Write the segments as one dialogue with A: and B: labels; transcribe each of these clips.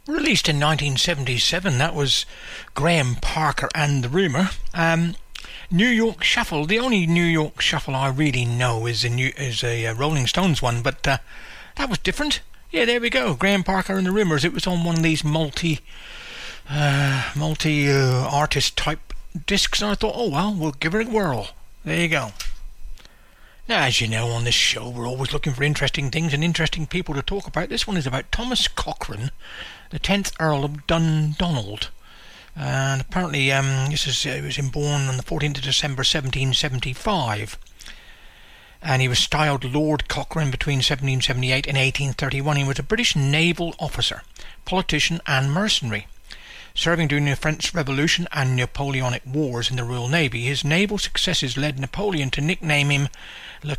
A: Released in 1977, that was Graham Parker and the Rumour. New York Shuffle. The only New York Shuffle I really know is a Rolling Stones one, but that was different. Yeah, there we go. Graham Parker and the Rumours. It was on one of these multi artist type discs, and I thought, oh well, we'll give it a whirl. There you go. Now, as you know, on this show we're always looking for interesting things and interesting people to talk about. This one is about Thomas Cochrane, the 10th Earl of Dundonald. And apparently he was born on the 14th of December 1775. And he was styled Lord Cochrane between 1778 and 1831. He was a British naval officer, politician and mercenary. Serving during the French Revolution and Napoleonic Wars in the Royal Navy, his naval successes led Napoleon to nickname him La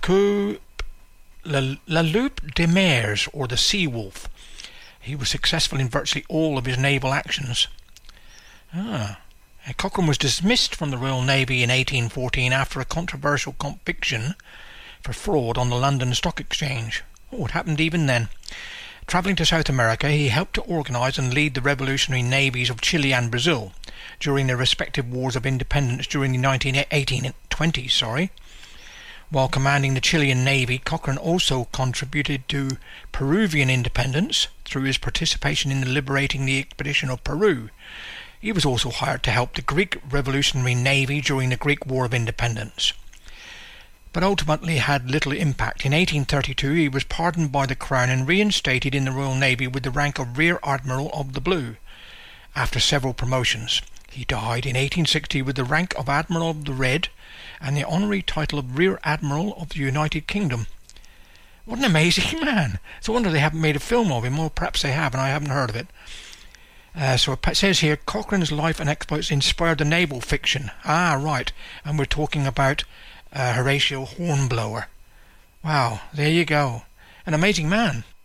A: Loup de Mers, or the Sea Wolf. He was successful in virtually all of his naval actions. Cochrane was dismissed from the Royal Navy in 1814 after a controversial conviction for fraud on the London Stock Exchange. What happened even then? Travelling to South America, he helped to organise and lead the revolutionary navies of Chile and Brazil during their respective wars of independence during the 1820s. While commanding the Chilean Navy, Cochrane also contributed to Peruvian independence through his participation in liberating the expedition of Peru. He was also hired to help the Greek Revolutionary Navy during the Greek War of Independence, but ultimately had little impact. In 1832 he was pardoned by the Crown and reinstated in the Royal Navy with the rank of Rear Admiral of the Blue. After several promotions, he died in 1860 with the rank of Admiral of the Red and the honorary title of Rear Admiral of the United Kingdom. What an amazing man! It's a wonder they haven't made a film of him, or perhaps they have and I haven't heard of it. So it says here, Cochrane's life and exploits inspired the naval fiction. Right, and we're talking about Horatio Hornblower. Wow, there you go. An amazing man.